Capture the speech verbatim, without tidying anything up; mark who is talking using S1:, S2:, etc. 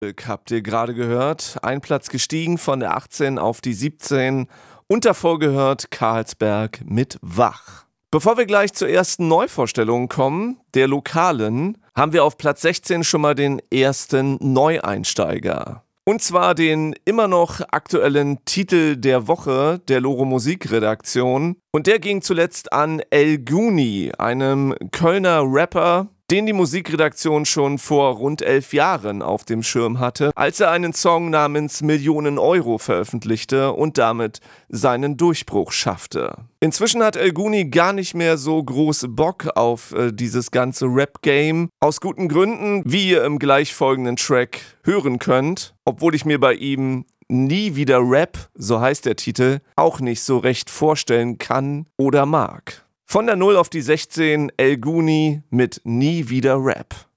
S1: Habt ihr gerade gehört? Ein Platz gestiegen von der achtzehn auf die siebzehn und davor gehört Carlsberg mit Wach. Bevor wir gleich zur ersten Neuvorstellung kommen, der lokalen, haben wir auf Platz sechzehn schon mal den ersten Neueinsteiger. Und zwar den immer noch aktuellen Titel der Woche der Loro Musikredaktion. Und der ging zuletzt an El Guni, einem Kölner Rapper, den die Musikredaktion schon vor rund elf Jahren auf dem Schirm hatte, als er einen Song namens Millionen Euro veröffentlichte und damit seinen Durchbruch schaffte. Inzwischen hat El Guni gar nicht mehr so groß Bock auf äh, dieses ganze Rap-Game, aus guten Gründen, wie ihr im gleichfolgenden Track hören könnt, obwohl ich mir bei ihm Nie wieder Rap, so heißt der Titel, auch nicht so recht vorstellen kann oder mag. Von der null auf die sechzehn El Guni mit Nie wieder Rap.